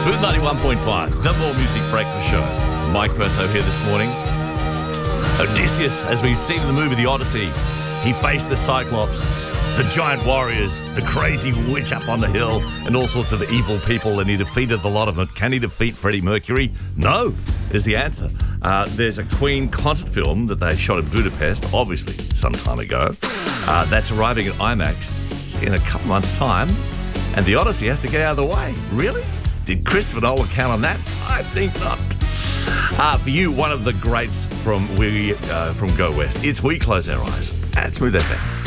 Smooth 91.5, the More Music Breakfast Show. Mike Perso here this morning. Odysseus, as we've seen in the movie The Odyssey, he faced the Cyclops, the giant warriors, the crazy witch up on the hill, and all sorts of evil people, and he defeated a lot of them. Can he defeat Freddie Mercury? No, is the answer. There's a Queen concert film that they shot in Budapest, obviously, some time ago. That's arriving at IMAX in a couple months' time, and The Odyssey has to get out of the way. Really? Did Christopher Nolan count on that? I think not. For you, one of the greats from Go West. It's We Close Our Eyes at Smooth FM.